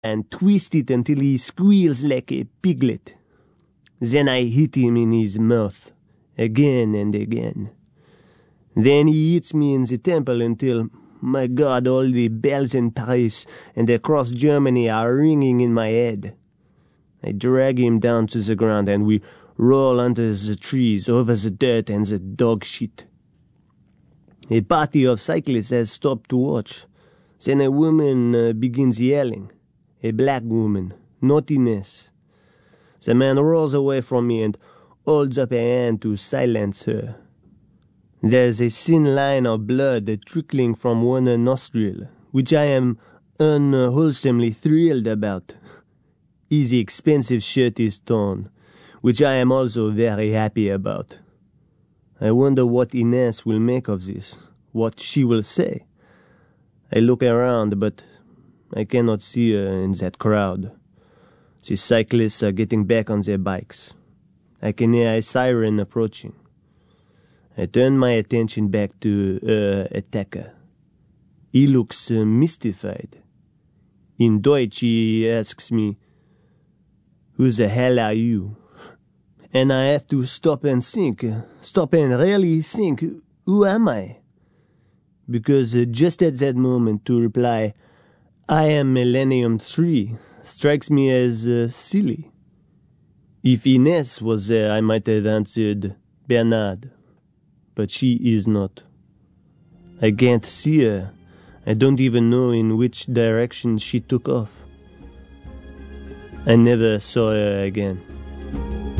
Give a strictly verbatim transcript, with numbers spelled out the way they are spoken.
and twist it until he squeals like a piglet. Then I hit him in his mouth, again and again. Then he hits me in the temple until, my God, all the bells in Paris and across Germany are ringing in my head. I drag him down to the ground and we roll under the trees, over the dirt and the dog shit. A party of cyclists has stopped to watch. Then a woman uh, begins yelling. A black woman. Naughtiness. The man rolls away from me and holds up a hand to silence her. There's a thin line of blood trickling from one nostril, which I am unwholesomely thrilled about. His expensive shirt is torn, which I am also very happy about. I wonder what Ines will make of this, what she will say. I look around, but I cannot see her in that crowd. The cyclists are getting back on their bikes. I can hear a siren approaching. I turn my attention back to her uh, attacker. He looks uh, mystified. In Deutsch, he asks me, "Who the hell are you?" And I have to stop and think, stop and really think, who am I? Because uh, just at that moment to reply, "I am Millennium three," strikes me as uh, silly. If Ines was there, I might have answered, "Bernard." But she is not. I can't see her. I don't even know in which direction she took off. I never saw her again.